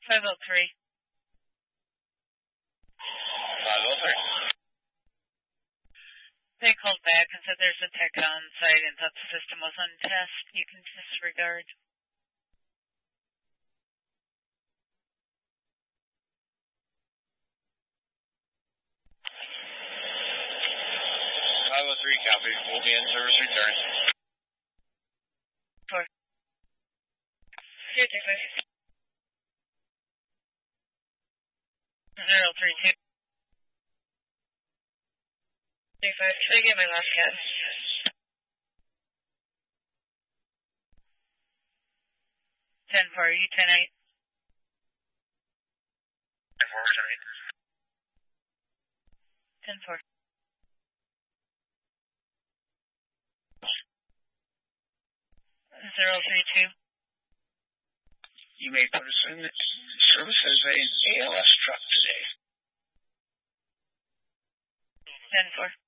503. 503. They called back and said there's a tech on site and thought the system was on test. You can disregard. 503, copy. We'll be in service return. 4. Here, take 032. 35. Should I get my last cat? 10-4. You 10-8. 10-4. 032. You may put us in service as an ALS truck today. 10-4.